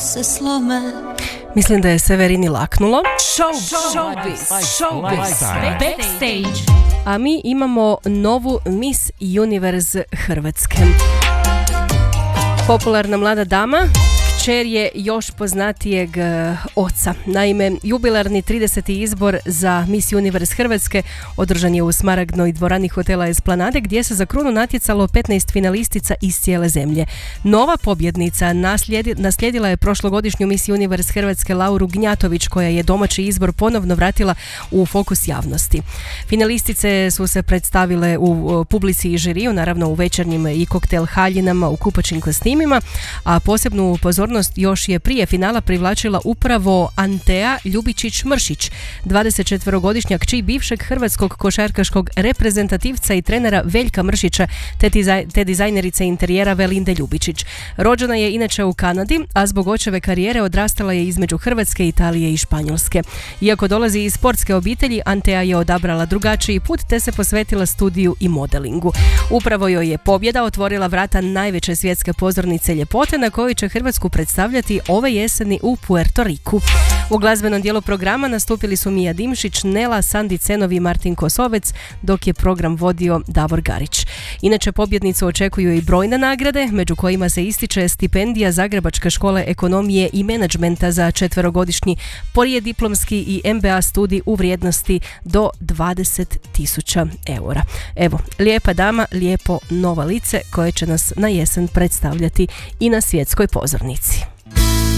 se slome. Mislim da je Severini laknulo. Showbiz. Backstage. A mi imamo novu Miss Universe Hrvatske. Popularna mlada dama, kćer je još poznatijeg oca. Naime, jubilarni 30. izbor za Miss Universe Hrvatske održan je u Smaragdnoj dvorani hotela Esplanade, gdje se za krunu natjecalo 15 finalistica iz cijele zemlje. Nova pobjednica naslijedila je prošlogodišnju Miss Universe Hrvatske Lauru Gnjatović, koja je domaći izbor ponovno vratila u fokus javnosti. Finalistice su se predstavile u publici i žiriju, naravno u večernjim i koktel haljinama u kupačim kostimima, a posebnu pozornost još je prije finala privlačila upravo Antea Ljubičić-Mršić, 24-godišnja kći bivšeg hrvatskog košarkaškog reprezentativca i trenera Veljka Mršića te dizajnerice interijera Velinde Ljubičić. Rođena je inače u Kanadi, a zbog očeve karijere odrastala je između Hrvatske, Italije i Španjolske. Iako dolazi iz sportske obitelji, Antea je odabrala drugačiji put te se posvetila studiju i modelingu. Upravo joj je pobjeda otvorila vrata najveće svjetske pozornice ljepote na kojoj će Hrvatsku predstavljati ove jeseni u Puerto Riku. U glazbenom dijelu programa nastupili su Mija Dimšić, Nela, Sandi Cenov i Martin Kosovec, dok je program vodio Davor Garić. Inače, pobjednicu očekuju i brojne nagrade, među kojima se ističe stipendija Zagrebačke škole ekonomije i menadžmenta za 4-godišnji porijediplomski i MBA studij u vrijednosti do 20.000 eura. Evo, lijepa dama, lijepo novo lice koje će nas na jesen predstavljati i na svjetskoj pozornici.